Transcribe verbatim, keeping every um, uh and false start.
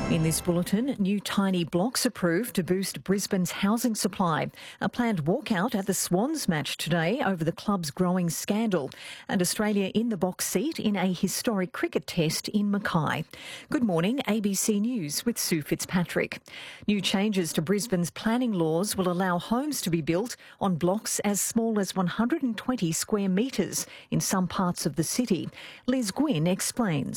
In this bulletin, new tiny blocks approved to boost Brisbane's housing supply. A planned walkout at the Swans match today over the club's growing scandal. And Australia in the box seat in a historic cricket test in Mackay. Good morning, A B C News with Sue Fitzpatrick. New changes to Brisbane's planning laws will allow homes to be built on blocks as small as one hundred twenty square metres in some parts of the city. Liz Gwynn explains.